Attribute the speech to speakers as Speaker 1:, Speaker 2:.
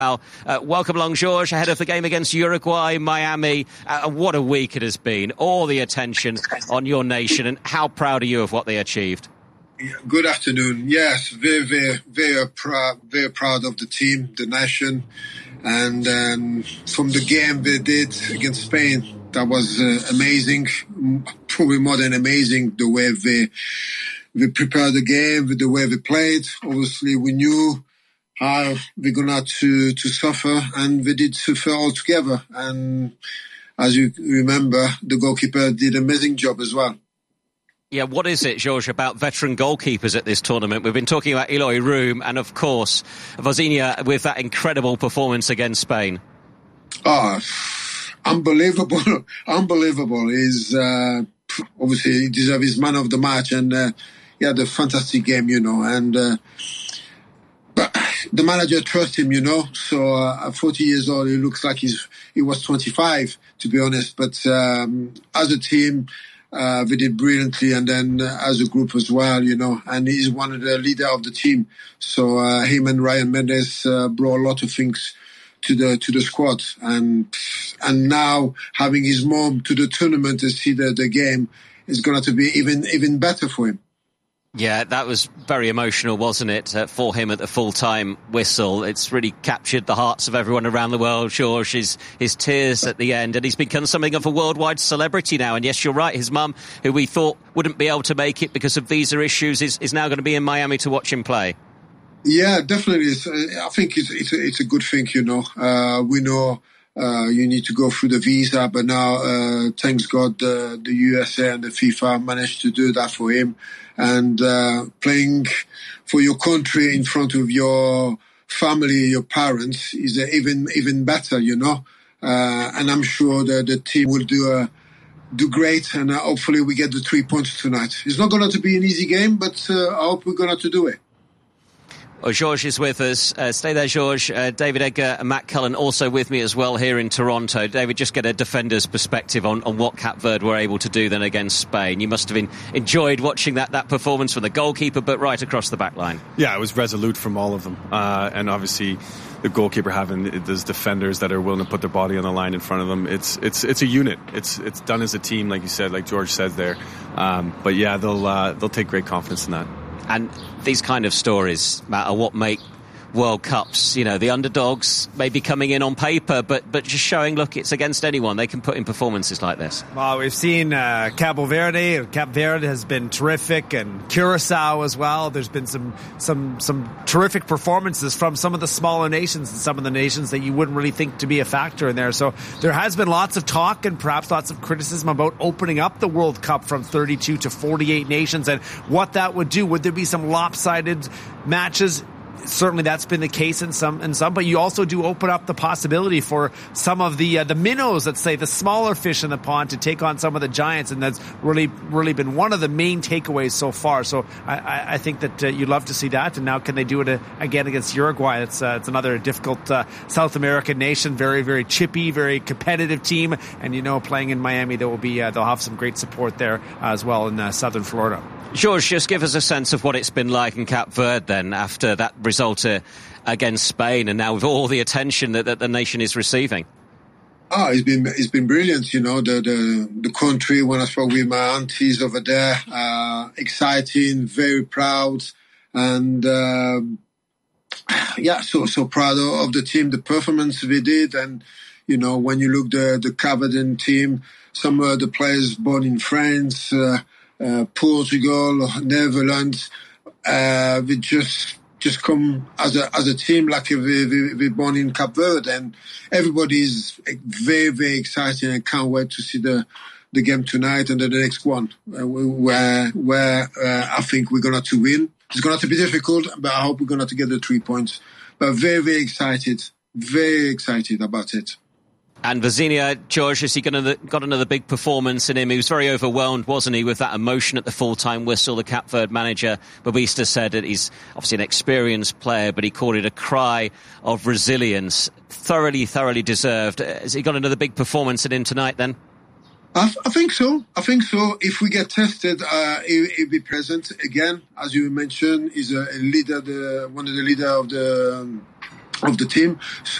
Speaker 1: Welcome along, Georges, ahead of the game against Uruguay, Miami. What a week it has been. All the attention on your nation, and how proud are you of what they achieved?
Speaker 2: Good afternoon. Yes, very proud of the team, the nation, and from the game they did against Spain. That was amazing, probably more than amazing, the way they prepared the game, the way they played. Obviously, we knew how we're going to have to suffer, and they did suffer all together. And as you remember, the goalkeeper did an amazing job as well.
Speaker 1: Yeah, what is it, Georges, about veteran goalkeepers at this tournament? We've been talking about Eloy Room and, of course, Vozinha with that incredible performance against Spain.
Speaker 2: Oh, unbelievable. He's obviously he deserves his man of the match, and he had a fantastic game, but the manager trusts him, so at 40 years old, he looks like he was 25, to be honest. But as a team, they did brilliantly, and then as a group as well, and he's one of the leader of the team. So him and Ryan Mendes brought a lot of things to the squad, and now having his mom to the tournament to see the game is going to be even better for him.
Speaker 1: Yeah, that was very emotional, wasn't it, for him at the full-time whistle. It's really captured the hearts of everyone around the world, Georges, his tears at the end, and he's become something of a worldwide celebrity now. And yes, you're right, his mum, who we thought wouldn't be able to make it because of visa issues, is now going to be in Miami to watch him play.
Speaker 2: Yeah, definitely. I think it's a good thing, We know you need to go through the visa, but now, thanks God, the USA and the FIFA managed to do that for him. And playing for your country in front of your family, your parents, is even better, And I'm sure that the team will do great, and hopefully we get the 3 points tonight. It's not going to be an easy game, but I hope we're going to do it.
Speaker 1: Well, Georges is with us. Stay there, Georges. David Edgar and Matt Cullen also with me as well here in Toronto. David, just get a defender's perspective on what Cape Verde were able to do then against Spain. You must have enjoyed watching that performance from the goalkeeper, but right across the back line.
Speaker 3: Yeah, it was resolute from all of them. And obviously the goalkeeper having those defenders that are willing to put their body on the line in front of them. It's a unit. It's done as a team, like you said, like George said there. But yeah, they'll take great confidence in that.
Speaker 1: And these kind of stories, Matt, are what make World Cups, the underdogs may be coming in on paper, but just showing, look, it's against anyone. They can put in performances like this.
Speaker 4: Well, we've seen Cape Verde. Cape Verde has been terrific, and Curacao as well. There's been some terrific performances from some of the smaller nations and some of the nations that you wouldn't really think to be a factor in there. So there has been lots of talk and perhaps lots of criticism about opening up the World Cup from 32 to 48 nations and what that would do. Would there be some lopsided matches? Certainly that's been the case in some, but you also do open up the possibility for some of the minnows, let's say, the smaller fish in the pond, to take on some of the giants, and that's really been one of the main takeaways so far. So I think that you'd love to see that, and now can they do it again against Uruguay? It's another difficult South American nation, very, very chippy, very competitive team, and playing in Miami, they'll have some great support there as well in southern Florida.
Speaker 1: Georges, just give us a sense of what it's been like in Cape Verde then, after that result against Spain, and now with all the attention that the nation is receiving.
Speaker 2: It's been brilliant. The country, when I spoke with my aunties over there, exciting, very proud, and so proud of the team, the performance they did, and when you look the Cape Verdean team, some of the players born in France. Portugal, Netherlands, we just come as a team, like we're born in Cape Verde, and everybody's very, very excited and can't wait to see the game tonight and the next one, where I think we're going to win. It's going to be difficult, but I hope we're going to get the 3 points. But very, very excited about it.
Speaker 1: And Vozinha, George, has he got another big performance in him? He was very overwhelmed, wasn't he, with that emotion at the full-time whistle. The Cape Verde manager, Babista, said that he's obviously an experienced player, but he called it a cry of resilience. Thoroughly deserved. Has he got another big performance in him tonight, then?
Speaker 2: I think so. If we get tested, he'll be present again. As you mentioned, he's a leader, one of the leader of the team.